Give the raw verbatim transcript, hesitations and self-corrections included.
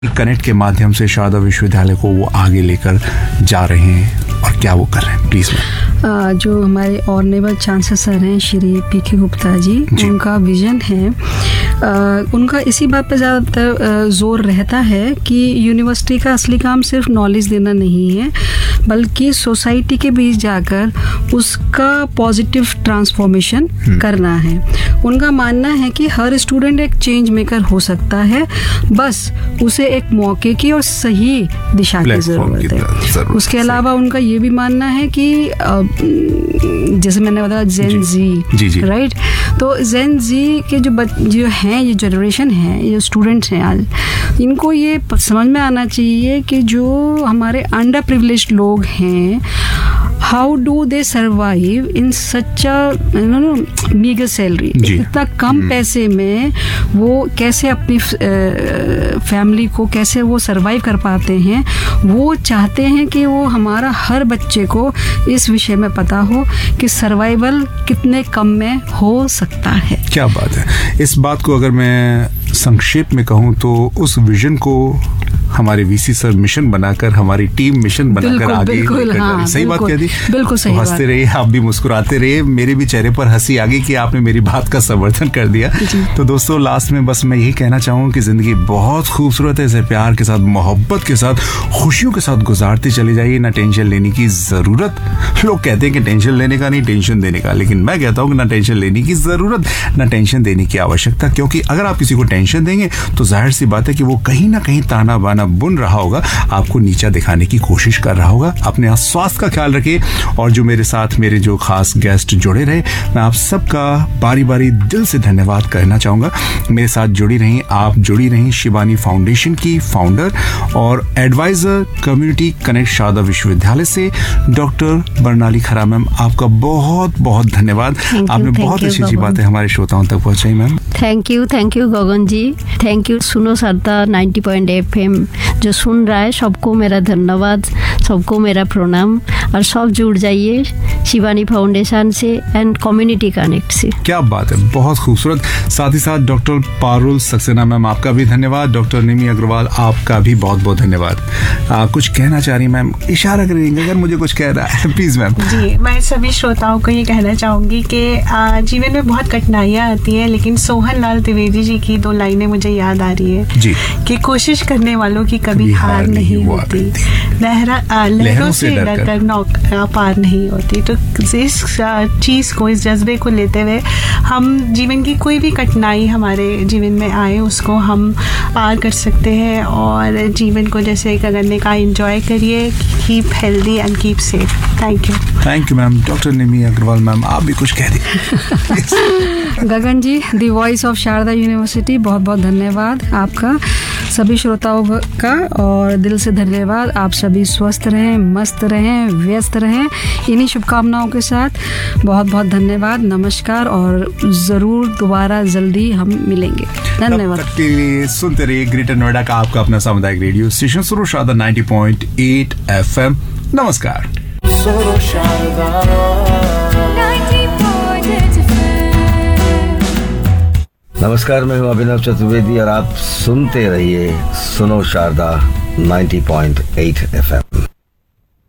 Connect के माध्यम से शारदा विश्वविद्यालय को वो आगे लेकर जा रहे हैं और क्या वो कर रहे हैं, प्लीज मैम। जो हमारे ऑनरेबल चांसलर सर हैं श्री पी के गुप्ता जी, जी, उनका विजन है, आ, उनका इसी बात पर ज़्यादातर जोर रहता है कि यूनिवर्सिटी का असली काम सिर्फ नॉलेज देना नहीं है, बल्कि सोसाइटी के बीच जाकर उसका पॉजिटिव ट्रांसफॉर्मेशन करना है। उनका मानना है कि हर स्टूडेंट एक चेंज मेकर हो सकता है, बस उसे एक मौके की और सही दिशा की ज़रूरत है। उसके अलावा उनका ये भी मानना है कि जैसे मैंने बताया जेन जी, राइट, तो जेन जी के जो जो हैं, ये जनरेशन है, ये स्टूडेंट्स हैं आज, इनको ये समझ में आना चाहिए कि जो हमारे अंडर प्रिविलेज्ड लोग हैं, how do they survive in such a you know meagre salary, इतना कम पैसे में वो कैसे अपनी फैमिली को कैसे वो सर्वाइव कर पाते हैं। वो चाहते हैं कि वो हमारा हर बच्चे को इस विषय में पता हो कि सर्वाइवल कितने कम में हो सकता है। क्या बात है। इस बात को अगर मैं संक्षेप में कहूँ तो उस विजन को हमारे वीसी सर मिशन बनाकर, हमारी टीम मिशन बनाकर आगे लेकर जा रही। सही बात कह दी, बिल्कुल सही। हंसते रहिए, आप भी मुस्कुराते रहिए, मेरे भी चेहरे पर हंसी आ गई कि आपने मेरी बात का समर्थन कर दिया। तो दोस्तों, लास्ट में बस मैं यही कहना चाहूँ कि जिंदगी बहुत खूबसूरत है, इसे प्यार के साथ, मोहब्बत के साथ, खुशियों के साथ गुजारते चले जाइए। ना टेंशन लेने की जरूरत, लोग कहते हैं कि टेंशन लेने का नहीं, टेंशन देने का, लेकिन मैं कहता हूँ कि ना टेंशन लेने की जरूरत, ना टेंशन देने की आवश्यकता, क्योंकि अगर आप किसी को टेंशन देंगे तो जाहिर सी बात है कि वो कहीं ना कहीं ताना बाना बुन रहा होगा, आपको नीचा दिखाने की कोशिश कर रहा होगा। अपने स्वास्थ्य का ख्याल रखिए। और जो मेरे साथ मेरे जो खास गेस्ट जुड़े रहे, मैं आप सबका बारी बारी दिल से धन्यवाद करना चाहूंगा। मेरे साथ जुड़ी रही, आप जुड़ी रही शिवानी फाउंडेशन की फाउंडर और एडवाइजर कम्युनिटी कनेक्ट शारदा विश्वविद्यालय से डॉक्टर बर्नाली खरा मैम, आपका बहुत बहुत धन्यवाद। आपने बहुत अच्छी अच्छी बातें हमारे श्रोताओं तक पहुंचाई ma'am. Thank you, thank you Gagan ji, thank you. सुनो Sharda ninety point F M जो सुन रहा है, सबको मेरा धन्यवाद, सबको मेरा प्रणाम, और सब जुड़ जाइए शिवानी फाउंडेशन से एंड कम्युनिटी कनेक्ट से। क्या बात है, बहुत खूबसूरत। साथ ही साथ डॉक्टर पारुल सक्सेना मैम, आपका भी धन्यवाद। डॉक्टर निमी अग्रवाल, आपका भी बहुत बहुत धन्यवाद। आ, कुछ कहना चाह रही मैम, इशारा करेंगे अगर मुझे कुछ कह रहा है, प्लीज मैम। जी, मैं सभी श्रोताओं को ये कहना चाहूंगी कि जीवन में बहुत कठिनाइयाँ आती हैं, लेकिन सोहन लाल त्रिवेदी जी की दो लाइनें मुझे याद आ रही है जी, कि कोशिश करने वालों की कभी हार नहीं होती, लहरों से डरकर नौका पार नहीं होती। तो इस चीज को, इस जज्बे को लेते हुए हम जीवन की कोई भी कठिनाई हमारे जीवन में आए, उसको हम पार कर सकते हैं, और जीवन को जैसे गगन ने कहा, एंजॉय करिए, keep healthy and keep safe. Thank you. Thank you ma'am. Doctor Nimi Agarwal ma'am, आप भी कुछ कह दीजिए। गगन जी, the voice of Sharda university, बहुत बहुत धन्यवाद आपका, सभी श्रोताओं का, और दिल से धन्यवाद। आप सभी स्वस्थ रहें, मस्त रहें, व्यस्त रहें, इन्हीं शुभकामनाओं के साथ बहुत बहुत धन्यवाद, नमस्कार, और ज़रूर दोबारा जल्दी हम मिलेंगे। धन्यवाद। तब तक के लिए सुनते रहिए ग्रेटर नोएडा का आपका अपना सामुदायिक रेडियो स्टेशन सुनो Sharda ninety point eight F M. नमस्कार। सुनो शारदा नमस्कार, मैं हूं अभिनव चतुर्वेदी और आप सुनते रहिए सुनो Sharda ninety point eight F M.